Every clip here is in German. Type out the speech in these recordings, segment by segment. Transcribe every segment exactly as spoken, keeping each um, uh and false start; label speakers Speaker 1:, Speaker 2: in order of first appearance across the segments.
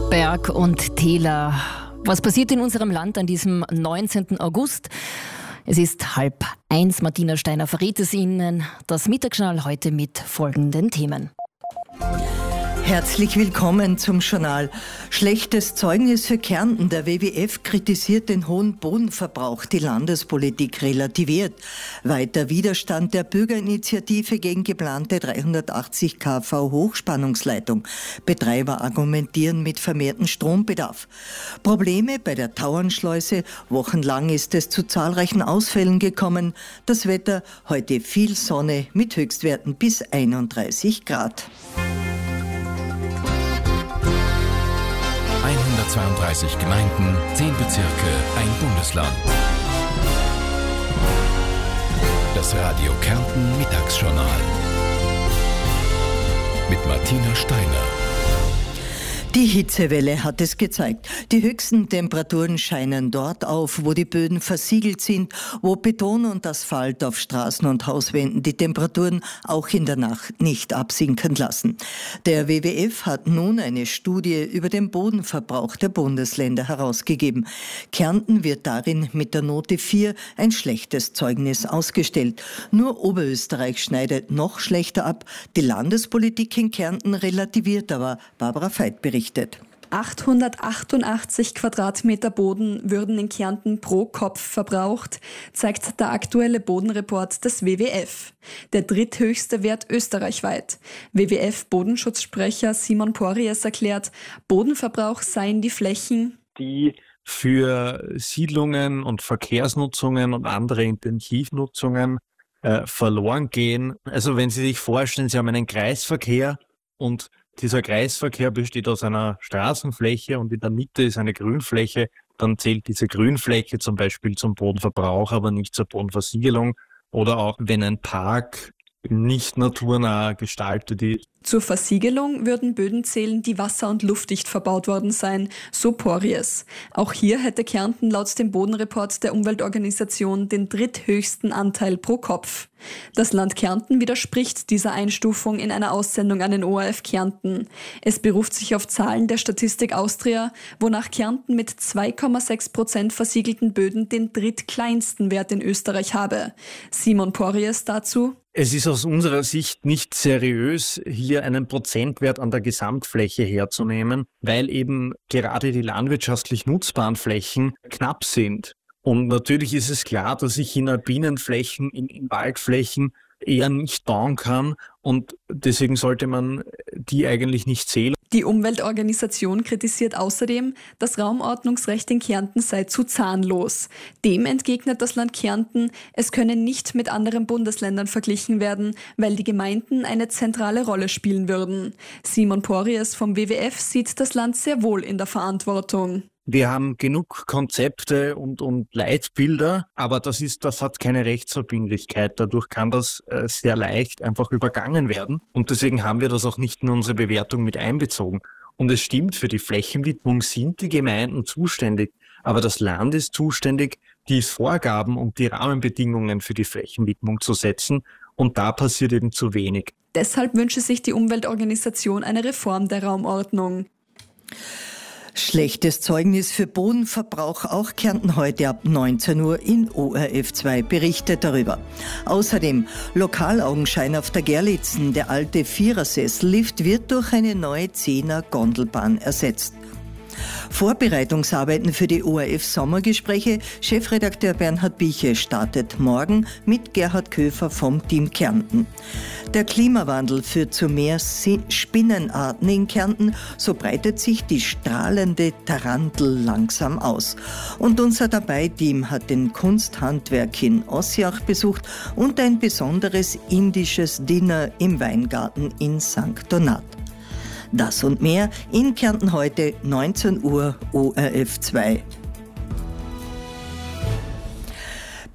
Speaker 1: Berg und Täler. Was passiert in unserem Land an diesem neunzehnten August? Es ist halb eins. Martina Steiner verrät es Ihnen. Das Mittagsjournal heute mit folgenden Themen.
Speaker 2: Herzlich willkommen zum Journal. Schlechtes Zeugnis für Kärnten. Der W W F kritisiert den hohen Bodenverbrauch. Die Landespolitik relativiert. Weiter Widerstand der Bürgerinitiative gegen geplante dreihundertachtzig Kilovolt Hochspannungsleitung. Betreiber argumentieren mit vermehrtem Strombedarf. Probleme bei der Tauernschleuse. Wochenlang ist es zu zahlreichen Ausfällen gekommen. Das Wetter heute viel Sonne mit Höchstwerten bis einunddreißig Grad.
Speaker 3: hundertzweiunddreißig Gemeinden, zehn Bezirke, ein Bundesland. Das Radio Kärnten Mittagsjournal mit Martina Steiner.
Speaker 2: Die Hitzewelle hat es gezeigt. Die höchsten Temperaturen scheinen dort auf, wo die Böden versiegelt sind, wo Beton und Asphalt auf Straßen und Hauswänden die Temperaturen auch in der Nacht nicht absinken lassen. Der W W F hat nun eine Studie über den Bodenverbrauch der Bundesländer herausgegeben. Kärnten wird darin mit der Note vier ein schlechtes Zeugnis ausgestellt. Nur Oberösterreich schneidet noch schlechter ab. Die Landespolitik in Kärnten relativiert aber. Barbara Veit berichtet.
Speaker 4: achthundertachtundachtzig Quadratmeter Boden würden in Kärnten pro Kopf verbraucht, zeigt der aktuelle Bodenreport des W W F. Der dritthöchste Wert österreichweit. W W F-Bodenschutzsprecher Simon Porries erklärt, Bodenverbrauch seien die Flächen,
Speaker 5: die für Siedlungen und Verkehrsnutzungen und andere Intensivnutzungen äh, verloren gehen. Also wenn Sie sich vorstellen, Sie haben einen Kreisverkehr und dieser Kreisverkehr besteht aus einer Straßenfläche und in der Mitte ist eine Grünfläche. Dann zählt diese Grünfläche zum Beispiel zum Bodenverbrauch, aber nicht zur Bodenversiegelung. Oder auch wenn ein Park nicht naturnah gestaltet ist.
Speaker 4: Zur Versiegelung würden Böden zählen, die wasser- und luftdicht verbaut worden seien, so Porries. Auch hier hätte Kärnten laut dem Bodenreport der Umweltorganisation den dritthöchsten Anteil pro Kopf. Das Land Kärnten widerspricht dieser Einstufung in einer Aussendung an den O R F Kärnten. Es beruft sich auf Zahlen der Statistik Austria, wonach Kärnten mit zwei Komma sechs Prozent versiegelten Böden den drittkleinsten Wert in Österreich habe. Simon Porries dazu:
Speaker 5: Es ist aus unserer Sicht nicht seriös, hier einen Prozentwert an der Gesamtfläche herzunehmen, weil eben gerade die landwirtschaftlich nutzbaren Flächen knapp sind. Und natürlich ist es klar, dass ich in alpinen Flächen, in, in Waldflächen eher nicht bauen kann und deswegen sollte man die eigentlich nicht zählen.
Speaker 4: Die Umweltorganisation kritisiert außerdem, das Raumordnungsrecht in Kärnten sei zu zahnlos. Dem entgegnet das Land Kärnten, es könne nicht mit anderen Bundesländern verglichen werden, weil die Gemeinden eine zentrale Rolle spielen würden. Simon Porries vom W W F sieht das Land sehr wohl in der Verantwortung.
Speaker 5: Wir haben genug Konzepte und, und Leitbilder, aber das ist, das hat keine Rechtsverbindlichkeit. Dadurch kann das äh, sehr leicht einfach übergangen werden. Und deswegen haben wir das auch nicht in unsere Bewertung mit einbezogen. Und es stimmt, für die Flächenwidmung sind die Gemeinden zuständig. Aber das Land ist zuständig, die Vorgaben und die Rahmenbedingungen für die Flächenwidmung zu setzen. Und da passiert eben zu wenig.
Speaker 4: Deshalb wünsche sich die Umweltorganisation eine Reform der Raumordnung.
Speaker 2: Schlechtes Zeugnis für Bodenverbrauch, auch Kärnten heute ab neunzehn Uhr in O R F zwei berichtet darüber. Außerdem Lokalaugenschein auf der Gerlitzen, der alte Vierersessellift wird durch eine neue Zehner-Gondelbahn ersetzt. Vorbereitungsarbeiten für die O R F-Sommergespräche. Chefredakteur Bernhard Bieche startet morgen mit Gerhard Köfer vom Team Kärnten. Der Klimawandel führt zu mehr Spinnenarten in Kärnten. So breitet sich die strahlende Tarantel langsam aus. Und unser Dabei-Team hat den Kunsthandwerk in Ossiach besucht und ein besonderes indisches Dinner im Weingarten in Sankt Donat. Das und mehr in Kärnten heute, neunzehn Uhr, O R F zwei.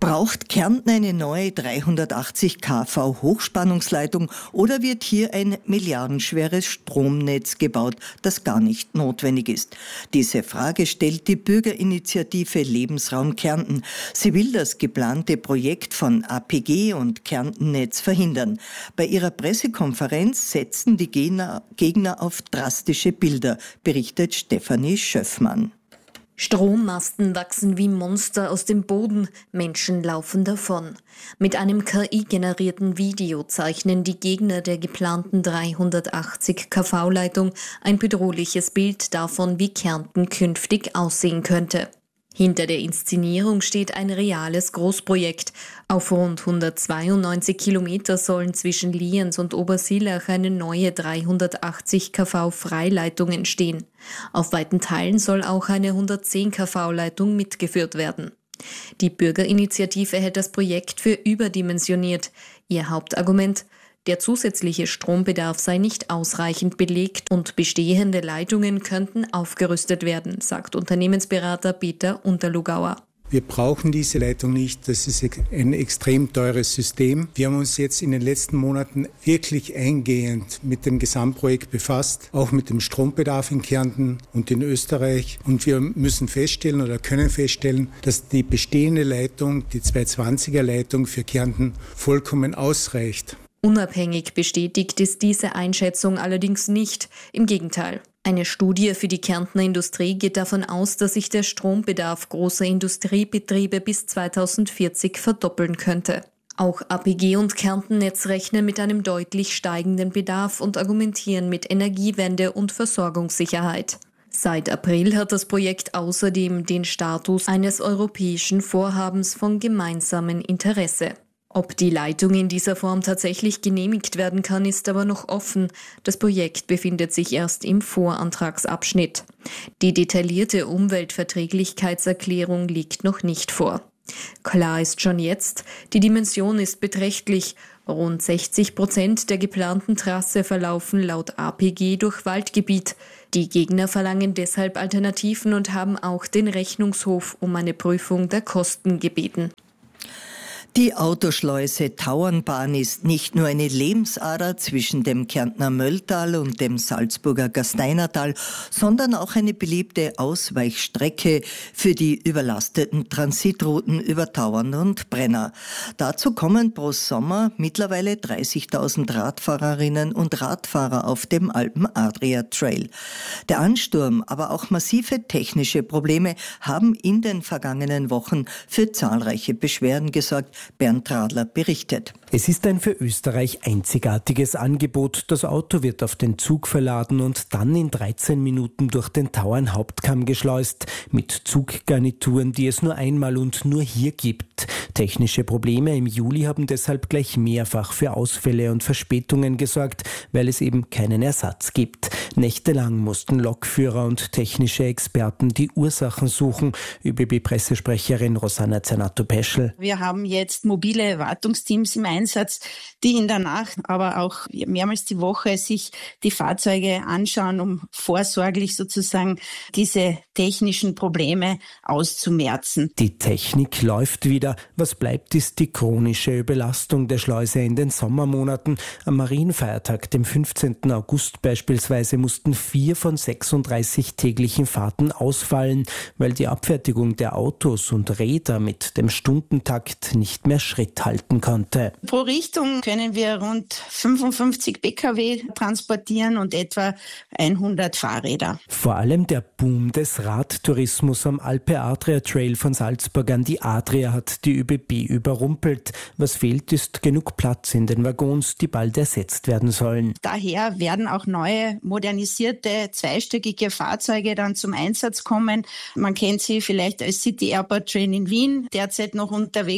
Speaker 2: Braucht Kärnten eine neue dreihundertachtzig Kilovolt Hochspannungsleitung oder wird hier ein milliardenschweres Stromnetz gebaut, das gar nicht notwendig ist? Diese Frage stellt die Bürgerinitiative Lebensraum Kärnten. Sie will das geplante Projekt von A P G und Kärntennetz verhindern. Bei ihrer Pressekonferenz setzten die Gegner auf drastische Bilder, berichtet Stefanie Schöffmann.
Speaker 6: Strommasten wachsen wie Monster aus dem Boden, Menschen laufen davon. Mit einem K I-generierten Video zeichnen die Gegner der geplanten dreihundertachtzig Kilovolt-Leitung ein bedrohliches Bild davon, wie Kärnten künftig aussehen könnte. Hinter der Inszenierung steht ein reales Großprojekt. Auf rund hundertzweiundneunzig Kilometer sollen zwischen Lienz und Obersilach eine neue dreihundertachtzig Kilovolt Freileitung entstehen. Auf weiten Teilen soll auch eine hundertzehn Kilovolt Leitung mitgeführt werden. Die Bürgerinitiative hält das Projekt für überdimensioniert. Ihr Hauptargument: Der zusätzliche Strombedarf sei nicht ausreichend belegt und bestehende Leitungen könnten aufgerüstet werden, sagt Unternehmensberater Peter Unterlugauer.
Speaker 7: Wir brauchen diese Leitung nicht. Das ist ein extrem teures System. Wir haben uns jetzt in den letzten Monaten wirklich eingehend mit dem Gesamtprojekt befasst, auch mit dem Strombedarf in Kärnten und in Österreich. Und wir müssen feststellen oder können feststellen, dass die bestehende Leitung, die zweihundertzwanziger Leitung für Kärnten, vollkommen ausreicht.
Speaker 6: Unabhängig bestätigt ist diese Einschätzung allerdings nicht. Im Gegenteil. Eine Studie für die Kärntner Industrie geht davon aus, dass sich der Strombedarf großer Industriebetriebe bis zweitausendvierzig verdoppeln könnte. Auch A P G und Kärntennetz rechnen mit einem deutlich steigenden Bedarf und argumentieren mit Energiewende und Versorgungssicherheit. Seit April hat das Projekt außerdem den Status eines europäischen Vorhabens von gemeinsamem Interesse. Ob die Leitung in dieser Form tatsächlich genehmigt werden kann, ist aber noch offen. Das Projekt befindet sich erst im Vorantragsabschnitt. Die detaillierte Umweltverträglichkeitserklärung liegt noch nicht vor. Klar ist schon jetzt, die Dimension ist beträchtlich. Rund sechzig Prozent der geplanten Trasse verlaufen laut A P G durch Waldgebiet. Die Gegner verlangen deshalb Alternativen und haben auch den Rechnungshof um eine Prüfung der Kosten gebeten.
Speaker 2: Die Autoschleuse Tauernbahn ist nicht nur eine Lebensader zwischen dem Kärntner Mölltal und dem Salzburger Gasteinertal, sondern auch eine beliebte Ausweichstrecke für die überlasteten Transitrouten über Tauern und Brenner. Dazu kommen pro Sommer mittlerweile dreißigtausend Radfahrerinnen und Radfahrer auf dem Alpen-Adria-Trail. Der Ansturm, aber auch massive technische Probleme haben in den vergangenen Wochen für zahlreiche Beschwerden gesorgt. Bernd Radler berichtet.
Speaker 8: Es ist ein für Österreich einzigartiges Angebot. Das Auto wird auf den Zug verladen und dann in dreizehn Minuten durch den Tauern-Hauptkamm geschleust. Mit Zuggarnituren, die es nur einmal und nur hier gibt. Technische Probleme im Juli haben deshalb gleich mehrfach für Ausfälle und Verspätungen gesorgt, weil es eben keinen Ersatz gibt. Nächtelang mussten Lokführer und technische Experten die Ursachen suchen. ÖBB-Pressesprecherin Rosanna Zernato-Peschel.
Speaker 9: Wir haben jetzt mobile Wartungsteams im Einsatz, die in der Nacht, aber auch mehrmals die Woche sich die Fahrzeuge anschauen, um vorsorglich sozusagen diese technischen Probleme auszumerzen.
Speaker 8: Die Technik läuft wieder. Was bleibt, ist die chronische Überlastung der Schleuse in den Sommermonaten. Am Marienfeiertag, dem fünfzehnten August beispielsweise, mussten vier von sechsunddreißig täglichen Fahrten ausfallen, weil die Abfertigung der Autos und Räder mit dem Stundentakt nicht mehr Schritt halten konnte.
Speaker 9: Pro Richtung können wir rund fünfundfünfzig P K W transportieren und etwa hundert Fahrräder.
Speaker 8: Vor allem der Boom des Radtourismus am Alpe-Adria-Trail von Salzburg an die Adria hat die ÖBB überrumpelt. Was fehlt, ist genug Platz in den Waggons, die bald ersetzt werden sollen.
Speaker 9: Daher werden auch neue, modernisierte, zweistöckige Fahrzeuge dann zum Einsatz kommen. Man kennt sie vielleicht als City Airport Train in Wien, derzeit noch unterwegs. Also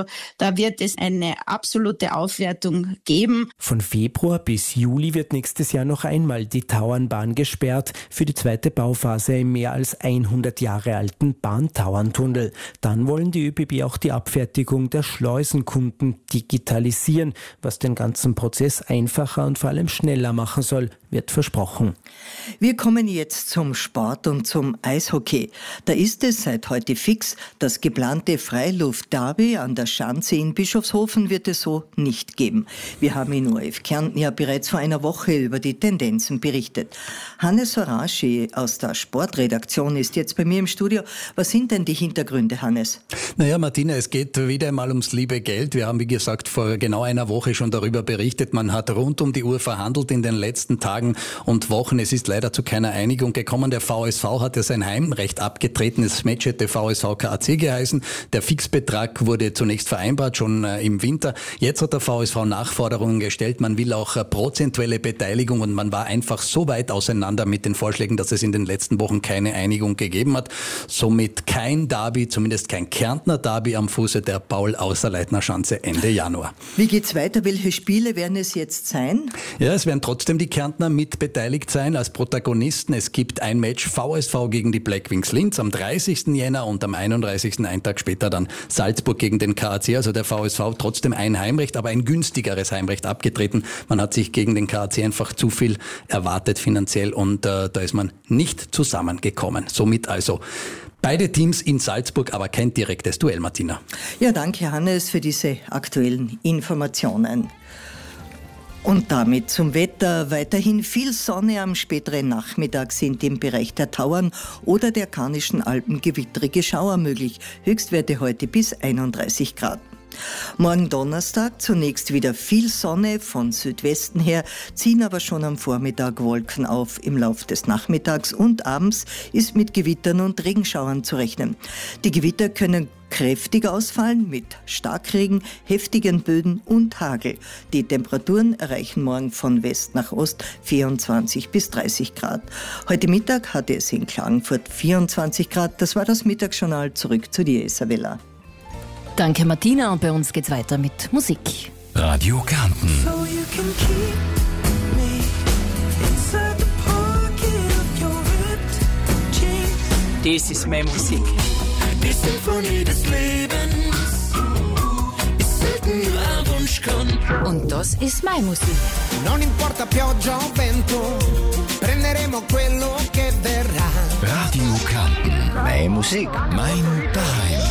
Speaker 9: da wird es eine absolute Aufwertung geben.
Speaker 8: Von Februar bis Juli wird nächstes Jahr noch einmal die Tauernbahn gesperrt für die zweite Bauphase im mehr als hundert Jahre alten Bahntauerntunnel. Dann wollen die ÖBB auch die Abfertigung der Schleusenkunden digitalisieren, was den ganzen Prozess einfacher und vor allem schneller machen soll, wird versprochen.
Speaker 2: Wir kommen jetzt zum Sport und zum Eishockey. Da ist es seit heute fix. Das geplante Freiluft-Derby an der Schanze in Bischofshofen wird es so nicht geben. Wir haben in O R F Kärnten ja bereits vor einer Woche über die Tendenzen berichtet. Hannes Horaschi aus der Sportredaktion ist jetzt bei mir im Studio. Was sind denn die Hintergründe, Hannes?
Speaker 10: Naja, Martina, es geht wieder einmal ums liebe Geld. Wir haben, wie gesagt, vor genau einer Woche schon darüber berichtet. Man hat rund um die Uhr verhandelt in den letzten Tagen und Wochen. Es ist leider zu keiner Einigung gekommen. Der V S V hat ja sein Heimrecht abgetreten. Das Match hätte V S V K A C geheißen. Der Fixbetrag wurde zunächst vereinbart, schon äh, im Winter. Jetzt hat der V S V Nachforderungen gestellt. Man will auch äh, prozentuelle Beteiligung und man war einfach so weit auseinander mit den Vorschlägen, dass es in den letzten Wochen keine Einigung gegeben hat. Somit kein Derby, zumindest kein Kärntner Derby am Fuße der Paul-Außerleitner-Schanze Ende Januar.
Speaker 2: Wie geht's weiter? Welche Spiele werden es jetzt sein?
Speaker 10: Ja, es werden trotzdem die Kärntner mit beteiligt sein als Protagonisten. Es gibt ein Match V S V gegen die Black Wings Linz am dreißigsten Jänner und am einunddreißigsten einen Tag später dann Salzburg gegen den K A C. Also der V S V trotzdem ein Heimrecht, aber ein günstigeres Heimrecht abgetreten. Man hat sich gegen den K A C einfach zu viel erwartet finanziell und äh, da ist man nicht zusammengekommen. Somit also beide Teams in Salzburg, aber kein direktes Duell, Martina.
Speaker 2: Ja, danke Hannes für diese aktuellen Informationen. Und damit zum Wetter. Weiterhin viel Sonne am späteren Nachmittag, sind im Bereich der Tauern oder der Karnischen Alpen gewitterige Schauer möglich. Höchstwerte heute bis einunddreißig Grad. Morgen Donnerstag zunächst wieder viel Sonne von Südwesten her, ziehen aber schon am Vormittag Wolken auf. Im Lauf des Nachmittags und abends ist mit Gewittern und Regenschauern zu rechnen. Die Gewitter können kräftig ausfallen mit Starkregen, heftigen Böden und Hagel. Die Temperaturen erreichen morgen von West nach Ost vierundzwanzig bis dreißig Grad. Heute Mittag hatte es in Klagenfurt vierundzwanzig Grad. Das war das Mittagsjournal. Zurück zu dir, Isabella.
Speaker 1: Danke Martina, und bei uns geht's weiter mit Musik.
Speaker 3: Radio Kärnten.
Speaker 11: Das ist meine Musik.
Speaker 12: Die Symphonie des Lebens ist selten nur ein Wunschkonzert.
Speaker 13: Und das ist meine Musik.
Speaker 12: Non importa pioggia o vento, prenderemo quello che verrà.
Speaker 3: Radio Kärnten.
Speaker 11: Meine Musik.
Speaker 3: Mein Daheim.